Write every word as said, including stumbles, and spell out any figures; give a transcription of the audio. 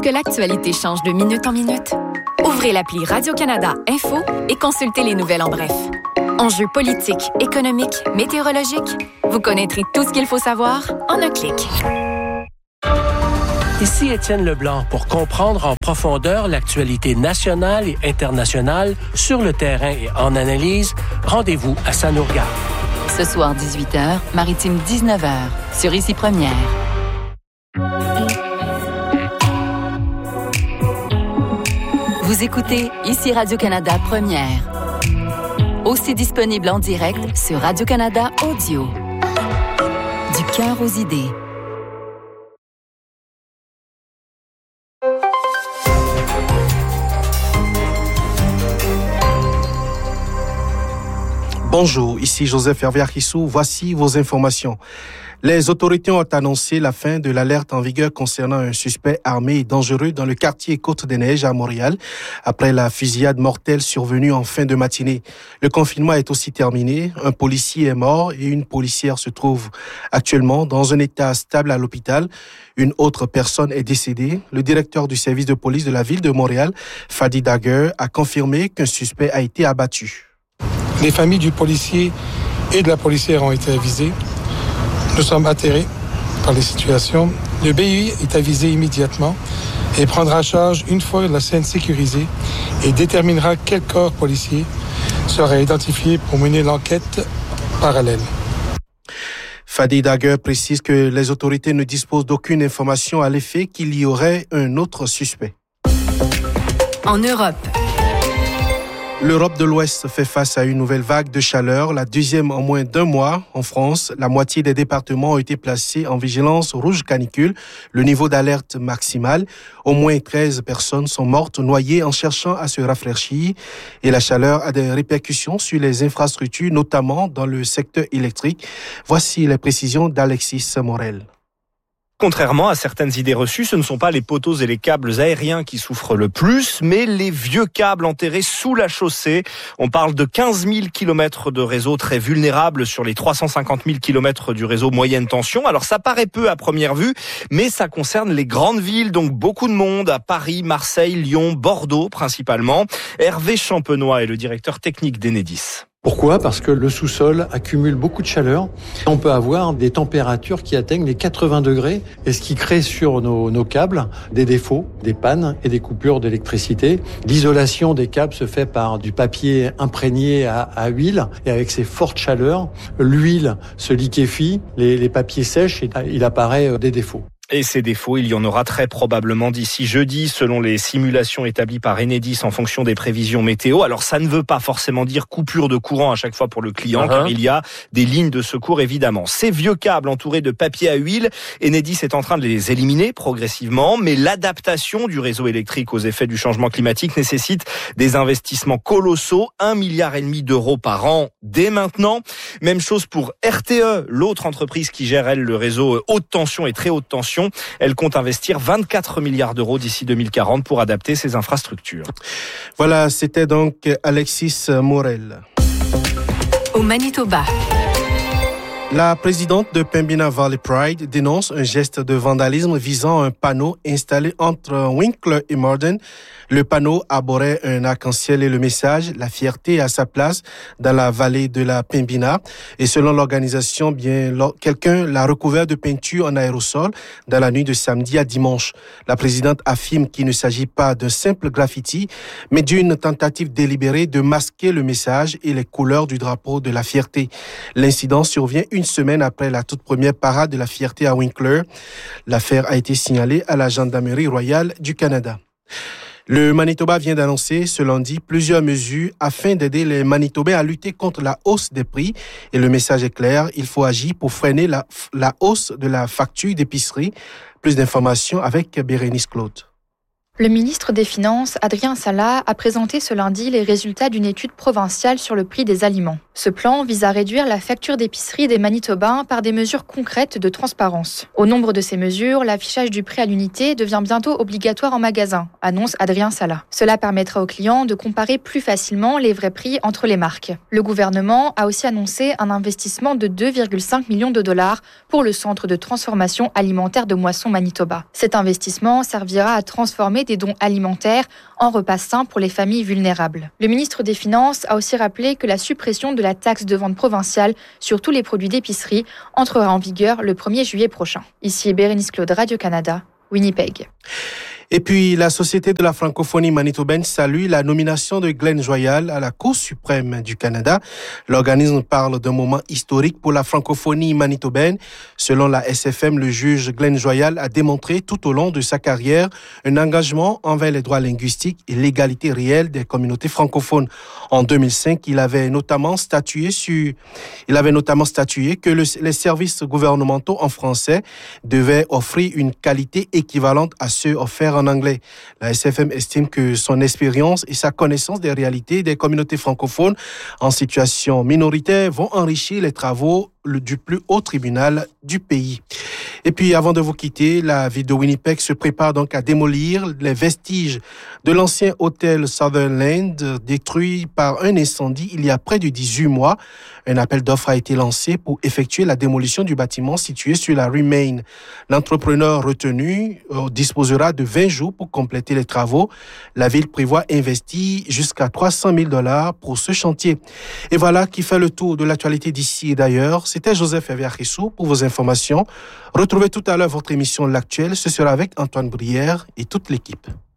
que l'actualité change de minute en minute? Ouvrez l'appli Radio-Canada Info et consultez les nouvelles en bref. Enjeux politiques, économiques, météorologiques, vous connaîtrez tout ce qu'il faut savoir en un clic. Ici Étienne Leblanc pour comprendre en profondeur l'actualité nationale et internationale sur le terrain et en analyse. Rendez-vous à Sanourga. Ce soir dix-huit heures, Maritime dix-neuf heures, sur Ici Première. Vous écoutez Ici Radio-Canada Première. Aussi disponible en direct sur Radio-Canada Audio. Du cœur aux idées. Bonjour, ici Joseph Hervé-Arquissou. Voici vos informations. Les autorités ont annoncé la fin de l'alerte en vigueur concernant un suspect armé et dangereux dans le quartier Côte-des-Neiges à Montréal, après la fusillade mortelle survenue en fin de matinée. Le confinement est aussi terminé. Un policier est mort et une policière se trouve actuellement dans un état stable à l'hôpital. Une autre personne est décédée. Le directeur du service de police de la ville de Montréal, Fadi Daguerre, a confirmé qu'un suspect a été abattu. Les familles du policier et de la policière ont été avisées. Nous sommes atterrés par les situations. Le B I est avisé immédiatement et prendra en charge une fois la scène sécurisée et déterminera quel corps policier sera identifié pour mener l'enquête parallèle. Fadi Daguerre précise que les autorités ne disposent d'aucune information à l'effet qu'il y aurait un autre suspect. En Europe. L'Europe de l'Ouest fait face à une nouvelle vague de chaleur, la deuxième en moins d'un mois. En France, la moitié des départements ont été placés en vigilance rouge canicule, le niveau d'alerte maximal. Au moins treize personnes sont mortes noyées en cherchant à se rafraîchir. Et la chaleur a des répercussions sur les infrastructures, notamment dans le secteur électrique. Voici les précisions d'Alexis Morel. Contrairement à certaines idées reçues, ce ne sont pas les poteaux et les câbles aériens qui souffrent le plus, mais les vieux câbles enterrés sous la chaussée. On parle de quinze mille kilomètres de réseau très vulnérables sur les trois cent cinquante mille kilomètres du réseau moyenne tension. Alors ça paraît peu à première vue, mais ça concerne les grandes villes, donc beaucoup de monde à Paris, Marseille, Lyon, Bordeaux principalement. Hervé Champenois est le directeur technique d'Enedis. Pourquoi ? Parce que le sous-sol accumule beaucoup de chaleur. On peut avoir des températures qui atteignent les quatre-vingts degrés, et ce qui crée sur nos, nos câbles des défauts, des pannes et des coupures d'électricité. L'isolation des câbles se fait par du papier imprégné à, à huile, et avec ces fortes chaleurs, l'huile se liquéfie, les, les papiers sèchent et il apparaît des défauts. Et ces défauts, il y en aura très probablement d'ici jeudi, selon les simulations établies par Enedis en fonction des prévisions météo. Alors ça ne veut pas forcément dire coupure de courant à chaque fois pour le client, uh-huh. car il y a des lignes de secours évidemment. Ces vieux câbles entourés de papier à huile, Enedis est en train de les éliminer progressivement, mais l'adaptation du réseau électrique aux effets du changement climatique nécessite des investissements colossaux, un milliard et demi d'euros par an dès maintenant. Même chose pour R T E, l'autre entreprise qui gère elle le réseau haute tension et très haute tension. Elle compte investir vingt-quatre milliards d'euros d'ici deux mille quarante pour adapter ses infrastructures. Voilà, c'était donc Alexis Morel. Au Manitoba. La présidente de Pembina Valley Pride dénonce un geste de vandalisme visant un panneau installé entre Winkler et Morden. Le panneau arborait un arc-en-ciel et le message « La fierté à sa place » dans la vallée de la Pembina. Et selon l'organisation, bien, quelqu'un l'a recouvert de peinture en aérosol dans la nuit de samedi à dimanche. La présidente affirme qu'il ne s'agit pas d'un simple graffiti, mais d'une tentative délibérée de masquer le message et les couleurs du drapeau de la fierté. L'incident survient une semaine après la toute première parade de la fierté à Winkler. L'affaire a été signalée à la Gendarmerie royale du Canada. Le Manitoba vient d'annoncer ce lundi plusieurs mesures afin d'aider les Manitobains à lutter contre la hausse des prix. Et le message est clair, il faut agir pour freiner la, la hausse de la facture d'épicerie. Plus d'informations avec Bérénice Claude. Le ministre des Finances, Adrien Salah, a présenté ce lundi les résultats d'une étude provinciale sur le prix des aliments. Ce plan vise à réduire la facture d'épicerie des Manitobains par des mesures concrètes de transparence. Au nombre de ces mesures, l'affichage du prix à l'unité devient bientôt obligatoire en magasin, annonce Adrien Salah. Cela permettra aux clients de comparer plus facilement les vrais prix entre les marques. Le gouvernement a aussi annoncé un investissement de deux virgule cinq millions de dollars pour le centre de transformation alimentaire de Moisson Manitoba. Cet investissement servira à transformer des dons alimentaires en repas sains pour les familles vulnérables. Le ministre des Finances a aussi rappelé que la suppression de la taxe de vente provinciale sur tous les produits d'épicerie entrera en vigueur le premier juillet prochain. Ici Bérénice Claude, Radio-Canada, Winnipeg. Et puis, la Société de la francophonie manitobaine salue la nomination de Glenn Joyal à la Cour suprême du Canada. L'organisme parle d'un moment historique pour la francophonie manitobaine. Selon la S F M, le juge Glenn Joyal a démontré tout au long de sa carrière un engagement envers les droits linguistiques et l'égalité réelle des communautés francophones. En deux mille cinq, il avait notamment statué sur, il avait notamment statué que le, les services gouvernementaux en français devaient offrir une qualité équivalente à ceux offerts en anglais. La S F M estime que son expérience et sa connaissance des réalités des communautés francophones en situation minoritaire vont enrichir les travaux du plus haut tribunal du pays. Et puis, avant de vous quitter, la ville de Winnipeg se prépare donc à démolir les vestiges de l'ancien hôtel Sutherland, détruit par un incendie il y a près de dix-huit mois. Un appel d'offres a été lancé pour effectuer la démolition du bâtiment situé sur la rue Main. L'entrepreneur retenu euh, disposera de vingt jours pour compléter les travaux. La ville prévoit investir jusqu'à trois cent mille dollars pour ce chantier. Et voilà qui fait le tour de l'actualité d'ici et d'ailleurs. C'était Joseph Eviachissou pour vos informations. Retrouvez tout à l'heure votre émission L'Actuel. Ce sera avec Antoine Brière et toute l'équipe.